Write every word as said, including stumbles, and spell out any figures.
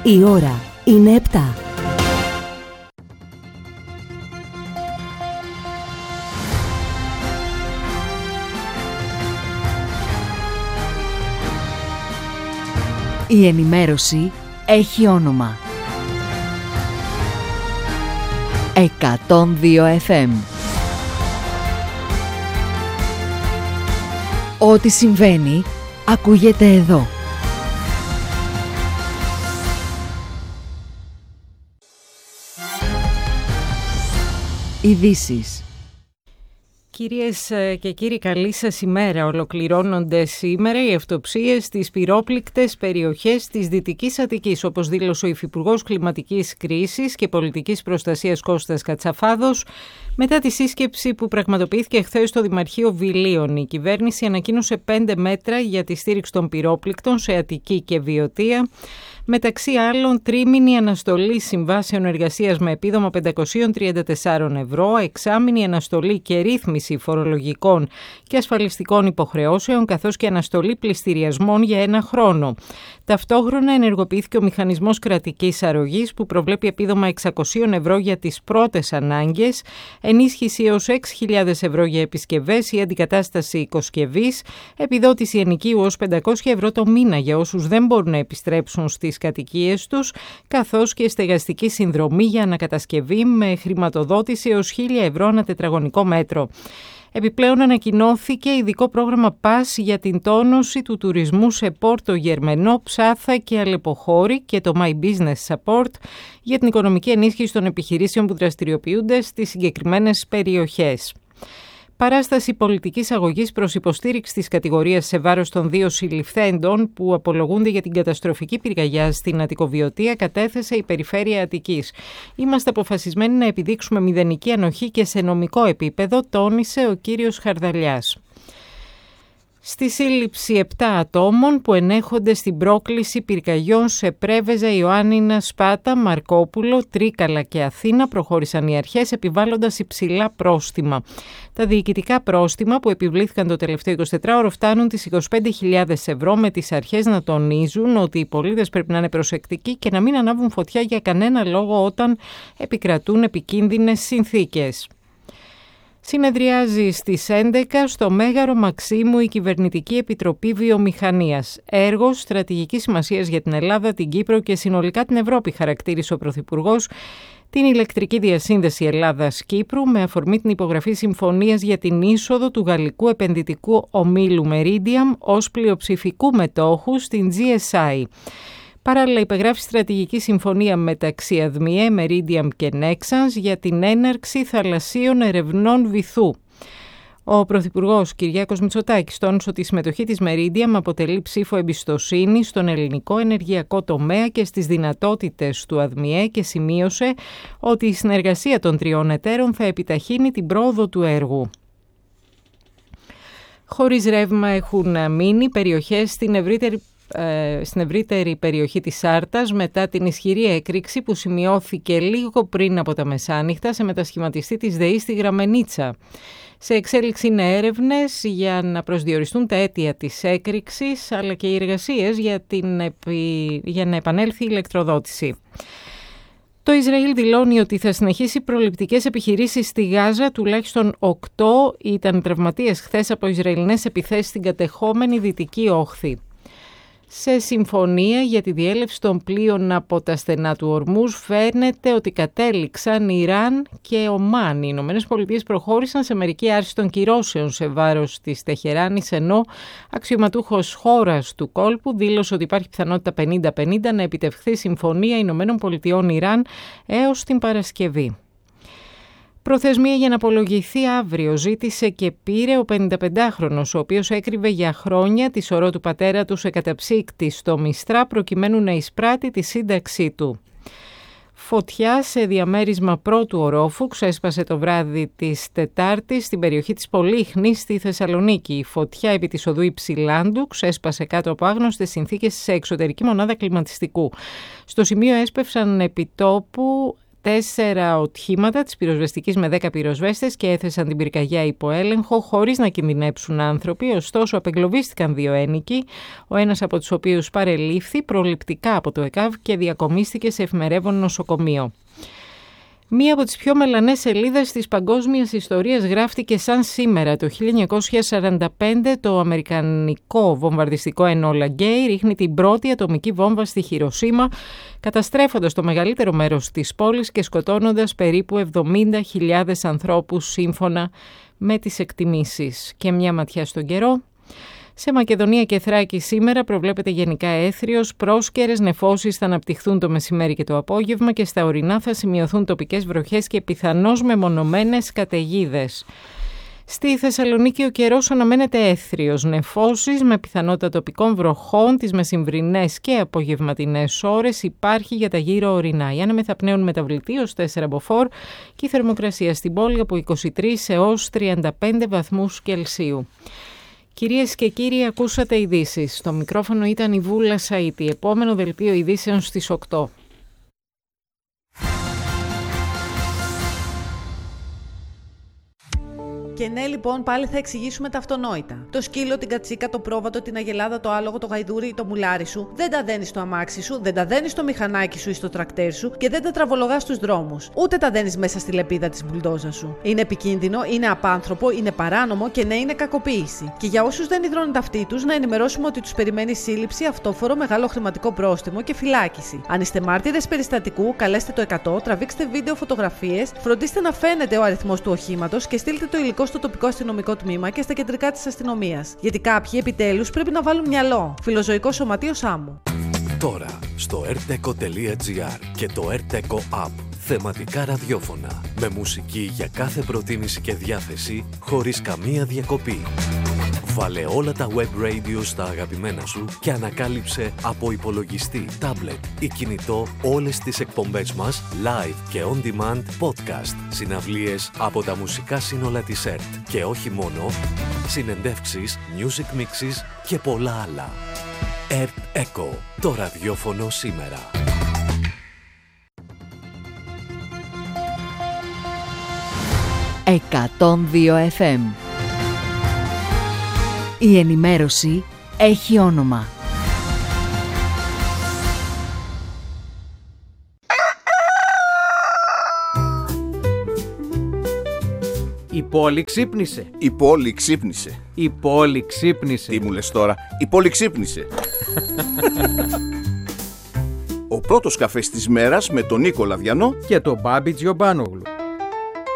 Η ώρα είναι επτά. Η ενημέρωση έχει όνομα. εκατόν δύο εφ εμ. Ό,τι συμβαίνει, ακούγεται εδώ. Ειδήσεις. Κυρίες και κύριοι, καλή σας ημέρα. Ολοκληρώνονται σήμερα οι αυτοψίες στις πυρόπληκτες περιοχές της Δυτικής Αττικής, όπως δήλωσε ο Υφυπουργός Κλιματικής Κρίσης και Πολιτικής Προστασίας Κώστας Κατσαφάδος, μετά τη σύσκεψη που πραγματοποιήθηκε χθες στο Δημαρχείο Βιλίων. Η κυβέρνηση ανακοίνωσε πέντε μέτρα για τη στήριξη των πυρόπληκτων σε Αττική και Βιωτία. Μεταξύ άλλων, τρίμηνη αναστολή συμβάσεων εργασίας με επίδομα πεντακόσια τριάντα τέσσερα ευρώ, εξάμηνη αναστολή και ρύθμιση φορολογικών και ασφαλιστικών υποχρεώσεων, καθώς και αναστολή πληστηριασμών για ένα χρόνο. Ταυτόχρονα ενεργοποιήθηκε ο μηχανισμός κρατικής αρρωγής που προβλέπει επίδομα εξακόσια ευρώ για τις πρώτες ανάγκες, ενίσχυση έως έξι χιλιάδες ευρώ για επισκευές ή αντικατάσταση οικοσκευής, επιδότηση ενοικίου ως πεντακόσια ευρώ το μήνα για όσους δεν μπορούν να επιστρέψουν στις κατοικίες τους, καθώς και στεγαστική συνδρομή για ανακατασκευή με χρηματοδότηση έως χίλια ευρώ ανά τετραγωνικό μέτρο. Επιπλέον ανακοινώθηκε ειδικό πρόγραμμα ΠΑΣ για την τόνωση του τουρισμού σε Πόρτο Γερμενό, Ψάθα και Αλεποχώρη και το My Business Support για την οικονομική ενίσχυση των επιχειρήσεων που δραστηριοποιούνται στις συγκεκριμένες περιοχές. Παράσταση πολιτικής αγωγής προς υποστήριξη της κατηγορίας σε βάρος των δύο συλληφθέντων που απολογούνται για την καταστροφική πυρκαγιά στην Αττικοβιωτία κατέθεσε η Περιφέρεια Αττικής. Είμαστε αποφασισμένοι να επιδείξουμε μηδενική ανοχή και σε νομικό επίπεδο, τόνισε ο κύριος Χαρδαλιάς. Στη σύλληψη επτά ατόμων που ενέχονται στην πρόκληση πυρκαγιών σε Πρέβεζα, Ιωάννινα, Σπάτα, Μαρκόπουλο, Τρίκαλα και Αθήνα προχώρησαν οι αρχές επιβάλλοντας υψηλά πρόστιμα. Τα διοικητικά πρόστιμα που επιβλήθηκαν το τελευταίο εικοσιτετράωρο φτάνουν τις είκοσι πέντε χιλιάδες ευρώ, με τις αρχές να τονίζουν ότι οι πολίτες πρέπει να είναι προσεκτικοί και να μην ανάβουν φωτιά για κανένα λόγο όταν επικρατούν επικίνδυνες συνθήκες. Συνεδριάζει στις έντεκα στο Μέγαρο Μαξίμου η Κυβερνητική Επιτροπή Βιομηχανίας. Έργο στρατηγικής σημασίας για την Ελλάδα, την Κύπρο και συνολικά την Ευρώπη, χαρακτήρισε ο Πρωθυπουργός την ηλεκτρική διασύνδεση Ελλάδας-Κύπρου με αφορμή την υπογραφή συμφωνίας για την είσοδο του γαλλικού επενδυτικού ομίλου Meridiam ως πλειοψηφικού μετόχου στην τζι ες άι. Παράλληλα, υπεγράφει στρατηγική συμφωνία μεταξύ ΑΔΜΙΕ, Meridiam και Nexans για την έναρξη θαλασσίων ερευνών βυθού. Ο Πρωθυπουργός Κυριάκος Μητσοτάκης τόνισε ότι η συμμετοχή της Meridiam αποτελεί ψήφο εμπιστοσύνης στον ελληνικό ενεργειακό τομέα και στις δυνατότητες του ΑΔΜΙΕ και σημείωσε ότι η συνεργασία των τριών εταίρων θα επιταχύνει την πρόοδο του έργου. Χωρίς ρεύμα έχουν μείνει περιοχές στην ευρύτερη στην ευρύτερη περιοχή της Σάρτας μετά την ισχυρή έκρηξη που σημειώθηκε λίγο πριν από τα μεσάνυχτα σε μετασχηματιστή της ΔΕΗ στη Γραμμενίτσα. Σε εξέλιξη είναι έρευνες για να προσδιοριστούν τα αίτια της έκρηξης αλλά και οι εργασίες για, την, για να επανέλθει η ηλεκτροδότηση. Το Ισραήλ δηλώνει ότι θα συνεχίσει προληπτικές επιχειρήσεις στη Γάζα. Τουλάχιστον οκτώ ήταν τραυματίες χθες από Ισραηλινές επιθέσεις στην κατεχόμενη Δυτική Όχθη. Σε συμφωνία για τη διέλευση των πλοίων από τα στενά του Ορμούζ φαίνεται ότι κατέληξαν Ιράν και Ομάν. Οι Ηνωμένες Πολιτείες προχώρησαν σε μερική άρση των κυρώσεων σε βάρος της Τεχεράνης, ενώ αξιωματούχος χώρας του κόλπου δήλωσε ότι υπάρχει πιθανότητα πενήντα πενήντα να επιτευχθεί συμφωνία Ηνωμένων Πολιτειών Ιράν έως την Παρασκευή. Προθεσμία για να απολογηθεί αύριο ζήτησε και πήρε ο πενηνταπεντάχρονος, ο οποίος έκρυβε για χρόνια τη σωρό του πατέρα του σε καταψύκτη στο Μιστρά προκειμένου να εισπράττει τη σύνταξή του. Φωτιά σε διαμέρισμα πρώτου ορόφου ξέσπασε το βράδυ της Τετάρτης στην περιοχή της Πολύχνης στη Θεσσαλονίκη. Η φωτιά επί της οδού Υψηλάντου ξέσπασε κάτω από άγνωστες συνθήκες σε εξωτερική μονάδα κλιματιστικού. Στο σημείο έσπευσαν επιτόπου τέσσερα οχήματα της πυροσβεστικής με δέκα πυροσβέστες και έθεσαν την πυρκαγιά υπό έλεγχο χωρίς να κινδυνεύσουν άνθρωποι, ωστόσο απεγκλωβίστηκαν δύο ένοικοι, ο ένας από τους οποίους παρελήφθη προληπτικά από το ΕΚΑΒ και διακομίστηκε σε εφημερεύον νοσοκομείο. Μία από τις πιο μελανές σελίδες της παγκόσμιας ιστορίας γράφτηκε σαν σήμερα. Το χίλια εννιακόσια σαράντα πέντε το αμερικανικό βομβαρδιστικό Enola Gay ρίχνει την πρώτη ατομική βόμβα στη Χιροσίμα, καταστρέφοντας το μεγαλύτερο μέρος της πόλης και σκοτώνοντας περίπου εβδομήντα χιλιάδες ανθρώπους σύμφωνα με τις εκτιμήσεις. Και μια ματιά στον καιρό. Σε Μακεδονία και Θράκη σήμερα προβλέπεται γενικά έθριος, πρόσκαιρες νεφώσεις θα αναπτυχθούν το μεσημέρι και το απόγευμα και στα ορεινά θα σημειωθούν τοπικές βροχές και πιθανώς μεμονωμένες καταιγίδες. Στη Θεσσαλονίκη ο καιρός αναμένεται έθριος, νεφώσεις με πιθανότητα τοπικών βροχών τις μεσημβρινές και απογευματινές ώρες υπάρχει για τα γύρω ορεινά. Οι άνεμοι θα πνέουν μεταβλητή ως τέσσερα μποφόρ και η θερμοκρασία στην πόλη από είκοσι τρεις έως τριάντα πέντε βαθμούς Κελσίου. Κυρίες και κύριοι, ακούσατε ειδήσεις. Στο μικρόφωνο ήταν η Βούλα Σαΐτη. Επόμενο δελτίο ειδήσεων στις οκτώ. Και ναι, λοιπόν, πάλι θα εξηγήσουμε τα αυτονόητα. Το σκύλο, την κατσίκα, το πρόβατο, την αγελάδα, το άλογο, το γαϊδούρι ή το μουλάρι σου δεν τα δένεις στο αμάξι σου, δεν τα δένεις στο μηχανάκι σου ή στο τρακτέρ σου και δεν τα τραβολογάς στους δρόμους. Ούτε τα δένεις μέσα στη λεπίδα της μπουλντόζα σου. Είναι επικίνδυνο, είναι απάνθρωπο, είναι παράνομο και ναι, είναι κακοποίηση. Και για όσους δεν υδρώνουν τα αυτή τους, να ενημερώσουμε ότι τους περιμένει σύλληψη, αυτόφορο, μεγάλο χρηματικό πρόστιμο και φυλάκιση. Αν είστε μάρτυρες περιστατικού, καλέστε το εκατό, τραβήξτε βίντεο φωτογραφίες, φροντίστε να φαίνεται ο αριθμός του οχήματος και στείλτε το υλικό στο τοπικό αστυνομικό τμήμα και στα κεντρικά της αστυνομίας. Γιατί κάποιοι επιτέλους πρέπει να βάλουν μυαλό. Φιλοζωικό Σωματείο Σάμου. Τώρα στο ερτεκο τελεία τζι άρ και το ερτεκο App. Θεματικά ραδιόφωνα με μουσική για κάθε προτίμηση και διάθεση χωρίς καμία διακοπή. Βάλε όλα τα web radio στα αγαπημένα σου και ανακάλυψε από υπολογιστή, τάμπλετ ή κινητό όλες τις εκπομπές μας live και on demand podcast, συναυλίες από τα μουσικά σύνολα της ΕΡΤ και όχι μόνο, συνεντεύξεις, music mixes και πολλά άλλα. ΕΡΤ Echo, το ραδιόφωνο σήμερα. εκατόν δύο εφ εμ. Η ενημέρωση έχει όνομα. Η πόλη ξύπνησε. Η πόλη ξύπνησε. Η πόλη ξύπνησε. Τι μου λες τώρα, η πόλη ξύπνησε. Ο πρώτος καφές της μέρας με τον Νίκο Λαδιανό και τον Μπάμπη Τζιομπάνογλου.